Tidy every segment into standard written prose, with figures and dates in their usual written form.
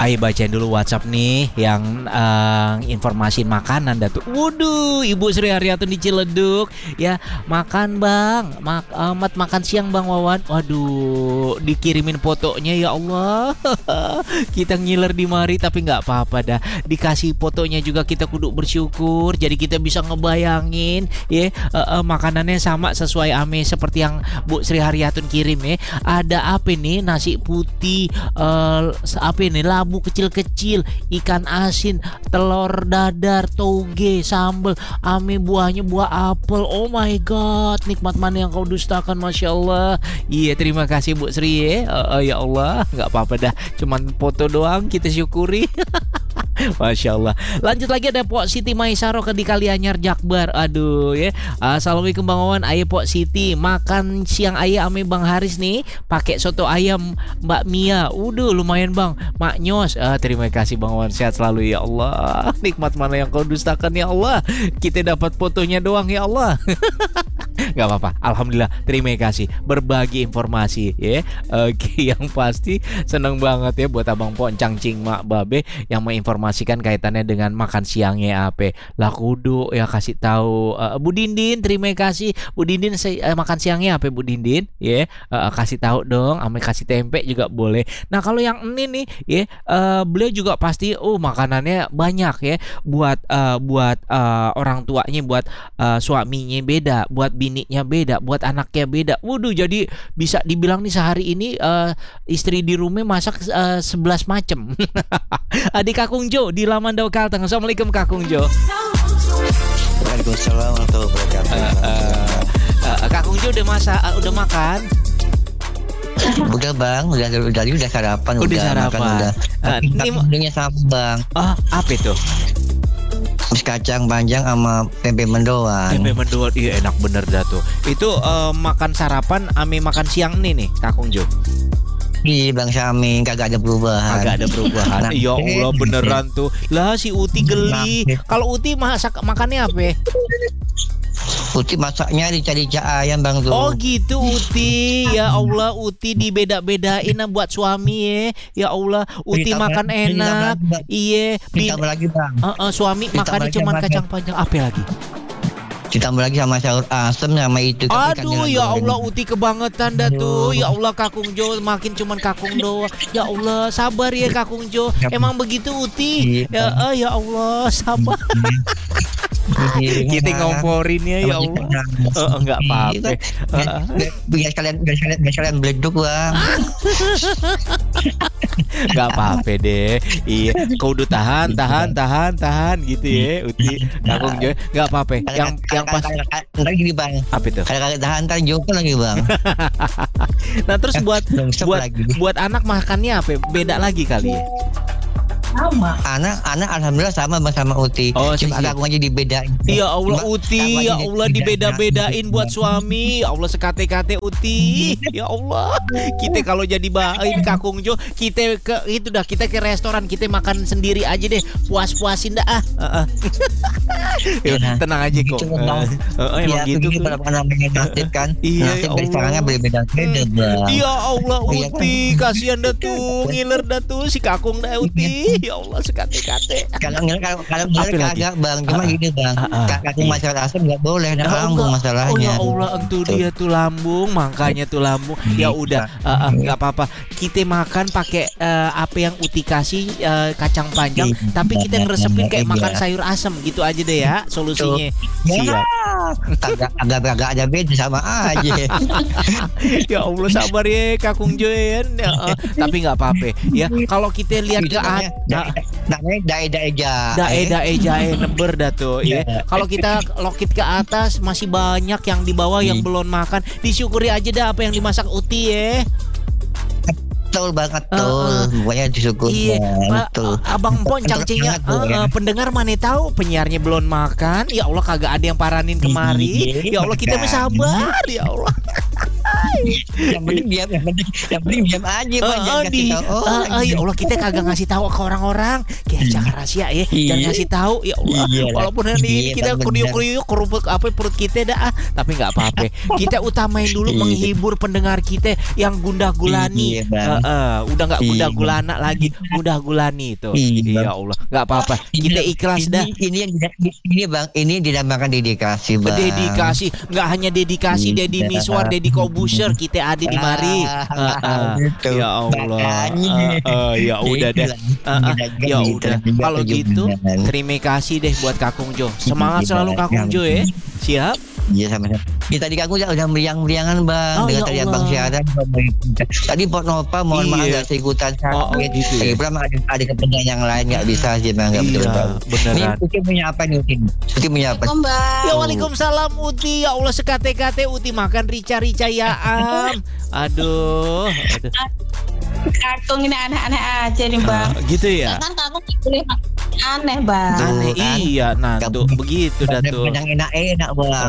Ayo bacain dulu WhatsApp nih yang informasiin makanan dah tuh. Waduh, Ibu Sri Haryatun di Ciledug ya, makan Bang, Mat makan siang Bang Wawan. Waduh, dikirimin fotonya ya Allah. Kita ngiler di mari tapi nggak apa-apa dah. Dikasih fotonya juga kita kudu bersyukur. Jadi kita bisa ngebayangin ya, makanannya sama sesuai ame seperti yang Bu Sri Haryatun kirim ya. Ada apa nih? Nasi putih, apa ini? Labu kecil-kecil, ikan asin, telur dadar, toge, sambal, ame buahnya buah apel. Oh my god, nikmat mana yang kau dustakan, Masya Allah. Iya, terima kasih Bu Sri ya. Ya Allah, nggak apa-apa dah, cuman foto doang kita syukuri. Masya Allah. Lanjut lagi ada Pok Siti Maisaro ke di Kalianyar Jakbar. Aduh ya. Assalamualaikum Bang Wawan. Ayo Pok Siti makan siang ayah ame Bang Haris nih pakai soto ayam Mbak Mia. Udah lumayan Bang. Mak Nyos. Terima kasih Bang Wawan, sehat selalu ya Allah. Nikmat mana yang kau dustakan ya Allah. Kita dapat fotonya doang ya Allah. Gak apa-apa, alhamdulillah, terima kasih berbagi informasi ya. Oke, yang pasti seneng banget ya buat Abang Pok, Cangcing, Mak Babe yang menginformasikan kaitannya dengan makan siangnya apa. Lah kudu ya kasih tahu. Bu Dindin, terima kasih Bu Dindin, makan siangnya apa Bu Dindin ya. Kasih tahu dong, ame kasih tempe juga boleh. Nah kalau yang ini nih ya, beliau juga pasti makanannya banyak ya, buat orang tuanya, buat suaminya beda, buat bininya beda, buat anaknya beda. Waduh, jadi bisa dibilang nih sehari ini istri di rumah masak 11 macem. Adik Kakung Jo di Lamandau Kalteng. Assalamualaikum Kakung Jo. Waalaikumsalam warahmatullahi wabarakatuh. Kakung Jo udah makan? Udah Bang, udah sarapan, udah sarapan. Ini sama Bang. Apa itu? Mis kacang panjang sama tempe mendoan. Tempe mendoan, iya enak bener dah tuh. Itu makan sarapan ame makan siang nih Kakung Jo. Iya Bang Sami, kagak ada perubahan. Ya Allah beneran tuh. Lah si Uti geli. Kalau Uti makannya apa? Uti masaknya rica-rica ayam Bang tuh. Oh gitu Uti. Ya Allah, Uti dibeda-bedain buat suami ya. Ya Allah, Uti makan enak. Iya. Ditambah lagi Bang. Suami makannya cuma kacang panjang. Apa lagi? Ditambah lagi sama sayur asem sama itu. Aduh ya Allah, Uti kebangetan dah tuh. Ya Allah Kakung Jo makin cuman Kakung doang. Ya Allah, sabar ya Kakung Jo. Emang begitu Uti. Ya Allah, sabar. Kita ngomporinnya ya Allah. Enggak apa-apa. Biar kalian beleduk Bang. Enggak apa-apa deh. Iya, kau udah tahan gitu ya Uti. Kakung Jo enggak apa-apa. Yang pas lagi Bang. Apa itu? Kalau tahan kan jauh lagi Bang. Nah terus buat anak makannya apa? Beda lagi kali ya? Sama. Anak alhamdulillah sama Bang sama Uti. Cuma aku aja dibedain. Ya Allah Uti, ya Allah dibeda-bedain buat suami. Ya Allah sekate-kate Uti. Ya Allah. Kita kalau jadi bain Kakung Jo, kita ke restoran, kita makan sendiri aja deh. Puas-puasin dah. Tenang aja kok. Emang gitu kalau namanya nasib kan. Iya, nasib sekarangnya beda-beda Bang. Ya Allah Uti, kasihan dah tuh, ngiler dah tuh si Kakung dah Uti. Ya Allah sekate-kate. Kalau kagak Bang, cuma gini Bang. Kakung masalah asam nggak boleh, ada lambung masalahnya. Oh ya Allah, entu dia tuh lambung, makanya tuh lambung. Ya udah, nggak apa-apa. Kita makan pakai apa yang Uti kasih, kacang panjang, tapi kita ngeresepin kayak makan sayur asam gitu aja deh ya solusinya. Siap. Agak ada beda sama aja. Ya Allah sabar ya Kakung Jo ya. Tapi nggak apa-apa ya. Kalau kita lihat ke namanya dae jahe neber dah tuh ya. Kalau kita lokit ke atas masih banyak yang di bawah yang belum makan. Disyukuri aja dah apa yang dimasak Uti ya. Betul banget tuh. Pokoknya disyukuri. Iya. Abang Pon Cangcingnya pendengar mana tahu penyiarnya belum makan. Ya Allah kagak ada yang paranin kemari. Ya Allah kita sabar ya Allah. yang penting diam aja bang. Jangan kasih tahu. Ya Allah, kita kagak ngasih tahu ke orang-orang. Kayak jaga rahasia ya. Jangan ngasih tahu. Ya Allah. Walaupun ini kita kriuk-kriuk perut kita dah. Tapi nggak apa-apa. Kita utamain dulu menghibur pendengar kita yang gundah gulani. Udah nggak gundah gulana lagi, gundah gulani itu. Ya Allah, nggak apa-apa. Kita ikhlas dah. Ini bang, ini dinamakan dedikasi bang. Dedikasi, nggak hanya dedikasi, Deddy Miswar, Deddy Kobuser, kita ada di mari. Ya Allah. Ya udah deh. Ya udah. Kalau gitu, terima kasih deh buat Kakung Jo. Semangat selalu Kakung Jo ya. Siap. Iya sama-sama. Kita di Kakung udah meriang-meriangan bang. Dengan tadi abang siaran. Tadi Port Nova mohon maaf gak ikutan sakit. Gitu ya. Lagi ada kepentingan yang lain gak bisa sih bang. Beneran. Ini Uti punya apa nih Uti? Uti punya apa? Ya waalaikumsalam Uti. Ya Allah sekate-kate Uti makan rica-rica ya am. Aduh. Kakung ini aneh-aneh aja nih bang. Gitu ya. Kan kakung boleh aneh bang. Aneh kan? Iya, nah tuh begitu dah tuh. Yang enak-enak bang.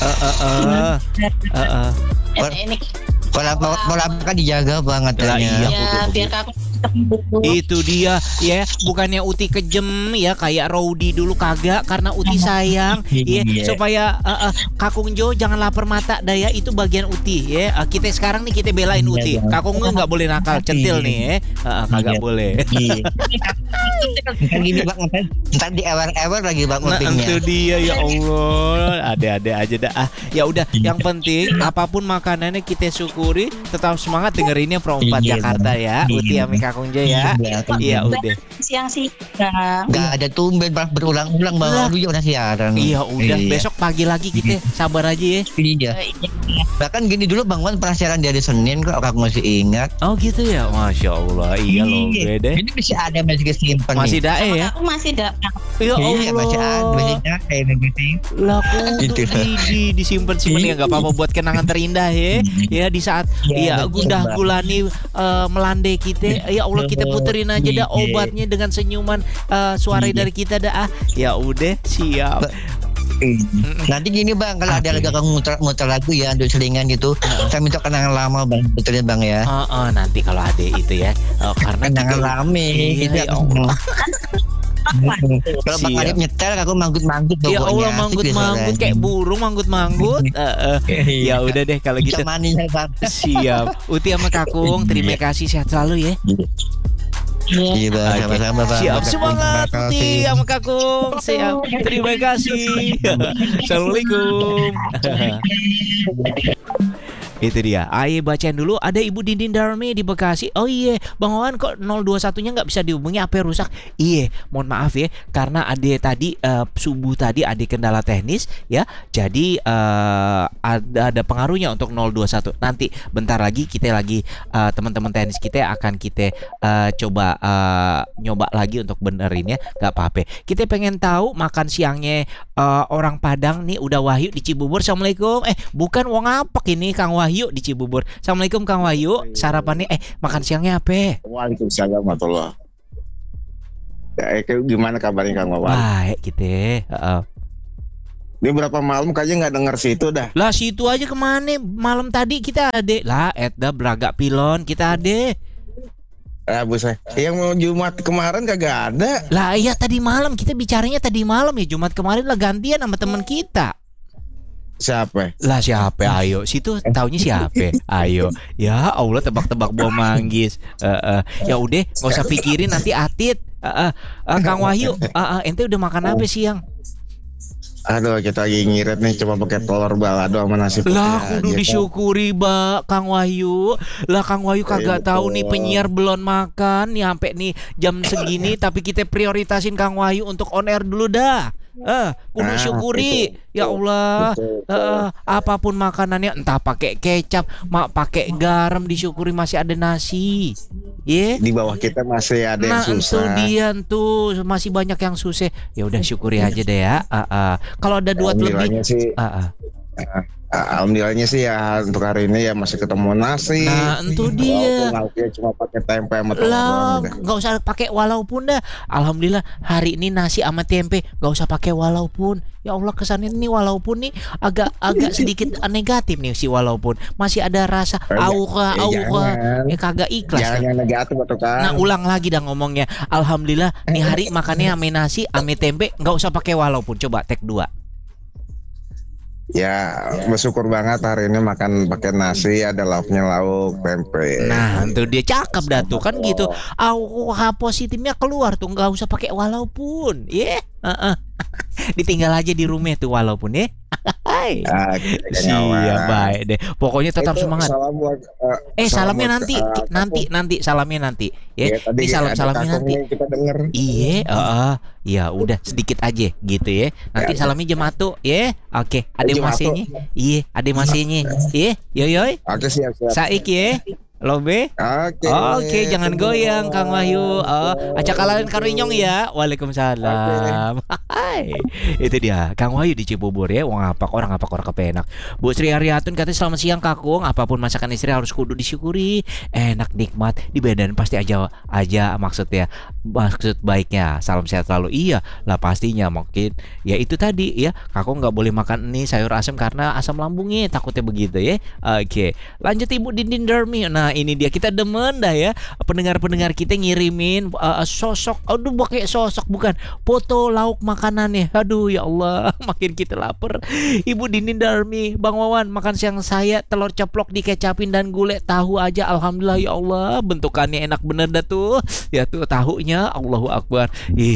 Ini pola makan dijaga banget katanya. Iya, biar kakung itu dia ya, bukannya Uti kejem ya kayak Rowdy dulu, kagak, karena Uti sayang ya, supaya Kakung Jo jangan lapar mata daya, itu bagian Uti ya. Kita sekarang nih kita belain Uti. Kakung nggak boleh nakal centil nih ya. Kagak boleh. Gini bang, ntar di ewer lagi bang Utingnya. Itu dia ya Allah, ada-ada aja dah. Ya udah, yang penting apapun makanannya kita syukuri, tetap semangat dengerinnya Pro 4 Jakarta ya. Uti Ami Kakung Jo ya. Iya udah. Siang-siang. Gak ada tumben berulang-ulang bang. Lu udah siaran. Iya udah. Besok pagi lagi kita sabar aja ya. Iya. Bahkan gini dulu Bang Wan pernah siaran di hari Senin kok, aku masih ingat. Oh gitu ya. Masya Allah. Iya loh beda. Ini masih ada, masih kesimpan. Masih dae ya. Aku masih dae. Ya Allah. Iya masih ada, masih dae begitu. Lah kok disimpan ya, nggak apa-apa buat kenangan terindah ya. Ya di saat ya gundah gulani melandai kita. Ya Allah, kita puterin aja dah obatnya dengan senyuman suara dari kita dah. Ya udah, siap. Nanti gini bang, kalau ada lagi kamu muter lagu ya untuk selingan gitu, saya minta kenangan lama bang, puterin bang ya. Nanti kalau ada itu ya, karena kenangan lama. Ya Allah. Kalau Bang Arif nyetel aku manggut-manggut. Ya Allah, manggut-manggut kayak burung manggut-manggut. Ya udah deh kalau gitu. Siap. Uti sama Kakung, terima kasih, sehat selalu ya. Iya bang, sama-sama bang. Siap, semangat Uti sama Kakung. Siap, terima kasih. Assalamualaikum. Itu dia. Ayo bacain dulu. Ada Ibu Dindin Darmi di Bekasi. Oh iya, Bang Wawan kok 021-nya nggak bisa dihubungi, apa rusak? Iya, mohon maaf ya, karena ade tadi subuh tadi ada kendala teknis ya. Jadi ada pengaruhnya untuk 021. Nanti bentar lagi kita lagi teman-teman teknis kita akan kita coba nyoba lagi untuk benerin ya. Nggak apa-apa. Kita pengen tahu makan siangnya orang Padang nih udah Wahyu di Cibubur. Assalamualaikum. Bukan wong apak ini Kang Wahyu di Cibubur. Assalamualaikum Kang Wahyu. Sarapannya makan siangnya apa? Waalaikumsalam warahmatullahi. Gimana kabarnya Kang Wawan? Baik gitu. Ini berapa malam kayaknya nggak denger situ dah. Lah situ aja kemana? Malam tadi kita ada. Lah Edda beragak pilon kita ada. Buset. Yang mau Jumat kemarin kagak ada. Lah iya tadi malam kita bicaranya tadi malam ya. Jumat kemarin lah gantian sama teman kita. Siapa? Lah siapa? Ayo, situ taunya siapa? Ayo. Ya Allah, tebak-tebak buah manggis. Ya udah, nggak usah pikirin nanti Atit. Kang Wahyu, ente udah makan apa siang? Aduh, kita lagi ngirit nih, coba pakai telur balado sama nasi putih. Lah kudu disyukuri Kang Wahyu. Lah Kang Wahyu kagak tahu nih penyiar belum makan nih sampai nih jam segini, tapi kita prioritasin Kang Wahyu untuk on air dulu dah. Kudu syukuri ya Allah. Apapun makanannya, entah pakai kecap, pakai garam, disyukuri masih ada nasi. Di bawah kita masih ada yang susah. Nah, dia tuh masih banyak yang susah. Ya udah syukuri aja deh ya. Kalau ada duat lebih. Alhamdulillahnya sih ya untuk hari ini ya masih ketemu nasi. Nah, itu dia. Walaupun lauknya cuma pakai tempe sama telur doang Lah, udah. nggak usah pakai walaupun dah. Alhamdulillah hari ini nasi sama tempe nggak usah pakai walaupun. Ya Allah, kesannya nih walaupun nih agak sedikit negatif nih si walaupun. Masih ada rasa aura. Jangan. Kagak ikhlas. Jangan Ya. yang negatif atau kan. Nah, ulang lagi dah ngomongnya. Alhamdulillah nih hari makannya ame nasi, ame tempe, nggak usah pakai walaupun. Coba take 2. Ya, bersyukur banget hari ini makan pakai nasi, ada lauknya lauk tempe. Nah, itu dia cakep dah tuh kan gitu. Aura positifnya keluar tuh, nggak usah pakai walaupun. Ditinggal aja di rumah tuh walaupun ya. Hai. Siap, baik deh. Pokoknya tetap semangat. Salam buat, Salamnya buat, nanti salamnya nanti. Ya, tadi ini ada salamnya nanti. kakung yang kita denger. Iya, ya udah sedikit aja gitu ya. Nanti salamnya jematu ya. Oke, ade Jematu. masenya. Iya, ade masenya. Iya, yoy. Oke, siap. Saik ya. Lobe. Oke, jangan goyang Kang Wahyu. Acak kalian karinyong ya. Waalaikumsalam. Hai. Itu dia Kang Wahyu di Cibubur ya. Orang apa kepenak. Bu Sri Haryatun katanya selamat siang Kakung. Apapun masakan istri harus kudu disyukuri. Enak nikmat di badan pasti aja maksudnya. Maksud baiknya. Salam sehat selalu. Iya lah pastinya mungkin. Ya itu tadi ya. Kakung nggak boleh makan ini sayur asam karena asam lambungnya. Takutnya begitu ya. Oke. Lanjut Ibu Dindin Darmi. Nah ini dia kita demen dah ya pendengar-pendengar kita ngirimin sosok, aduh pakai sosok bukan foto lauk makanannya. Aduh ya Allah makin kita lapar. Ibu Dindin Darmi, Bang Wawan, makan siang saya telur ceplok dikecapin dan gulai tahu aja. Alhamdulillah ya Allah, bentukannya enak bener dah tuh. Ya tuh tahunya, Allahu Akbar.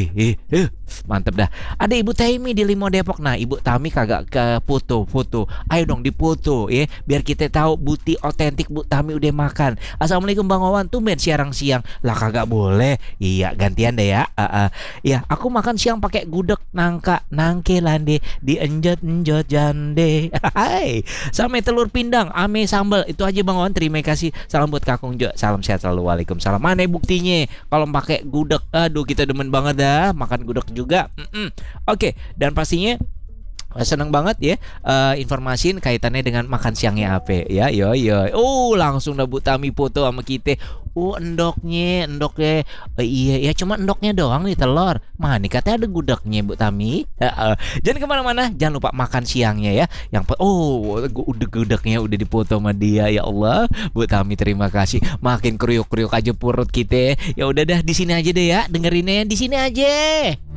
Mantep dah. Ada Ibu Taimi di Limo Depok. Nah Ibu Tami kagak ke foto. Ayo dong difoto ya biar kita tahu bukti otentik Bu Tami udah makan. Assalamualaikum Bang Wawan, tumben siang lah kagak boleh. Iya gantian deh ya. Ya aku makan siang pakai gudeg nangke lande dienjot jande. Hai. Sama telur pindang ame sambal. Itu aja Bang Wawan, terima kasih. Salam buat Kakung Jo. Salam sehat selalu. Waalaikumsalam. Mana buktinya kalau pakai gudeg? Aduh kita demen banget dah makan gudeg juga. Oke, dan pastinya seneng banget ya informasiin kaitannya dengan makan siangnya apa ya. Yo langsung dah Bu Tami foto sama kita. Endoknya iya ya cuma endoknya doang nih telur. Mana katanya ada gudegnya Bu Tami. Jangan kemana-mana, jangan lupa makan siangnya ya. Gudegnya udah dipoto sama dia. Ya Allah Bu Tami terima kasih. Makin kriuk-kriuk aja perut kita. Ya udah dah di sini aja deh ya, dengerinnya di sini aja.